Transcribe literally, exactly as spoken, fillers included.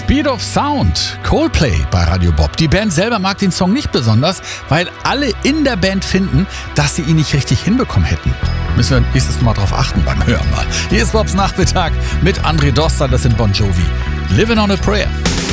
Speed of Sound, Coldplay bei Radio Bob. Die Band selber mag den Song nicht besonders, weil alle in der Band finden, dass sie ihn nicht richtig hinbekommen hätten. Müssen wir nächstes Mal drauf achten beim Hören mal. Hier ist Bobs Nachmittag mit André Doster, das sind Bon Jovi. Living on a Prayer.